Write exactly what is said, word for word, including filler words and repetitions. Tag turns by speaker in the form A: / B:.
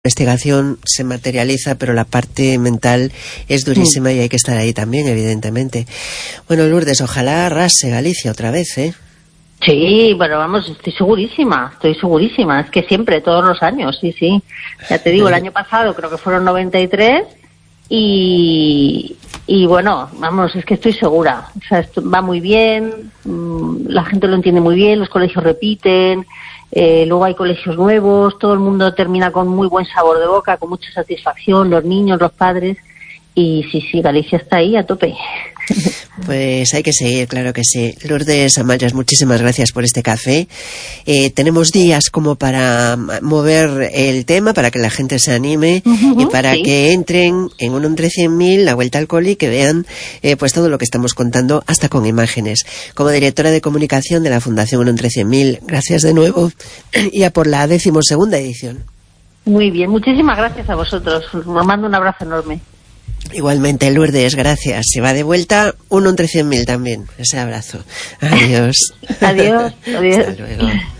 A: investigación se materializa, pero la parte mental es durísima mm. y hay que estar ahí también, evidentemente. Bueno, Lourdes, ojalá arrase Galicia otra vez, ¿eh?
B: Sí, bueno, vamos, estoy segurísima, estoy segurísima. Es que siempre, todos los años, sí, sí. Ya te digo, el año pasado creo que fueron noventa y tres y, y bueno, vamos, es que estoy segura. O sea, esto va muy bien, la gente lo entiende muy bien, los colegios repiten. Eh, luego hay colegios nuevos, todo el mundo termina con muy buen sabor de boca, con mucha satisfacción, los niños, los padres, y sí, sí, Galicia está ahí a tope.
A: Pues hay que seguir, claro que sí. Lourdes Amallas, muchísimas gracias por este café. Eh, tenemos días como para mover el tema, para que la gente se anime uh-huh, y para sí. que entren en un entre cien mil, la vuelta al cole, y que vean eh, pues todo lo que estamos contando, hasta con imágenes. Como directora de comunicación de la Fundación uno entre cien mil, gracias de nuevo y a por la decimosegunda edición.
B: Muy bien, muchísimas gracias a vosotros. Os mando un abrazo enorme.
A: Igualmente, Lourdes, gracias. Se va de vuelta uno entre cien mil también. Ese abrazo. Adiós.
B: Adiós. Adiós.
A: Hasta luego.